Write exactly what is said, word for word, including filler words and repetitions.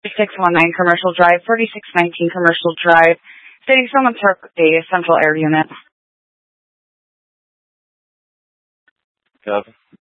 six one nine Commercial Drive, forty-six nineteen Commercial Drive, stating someone took a central air unit. Copy.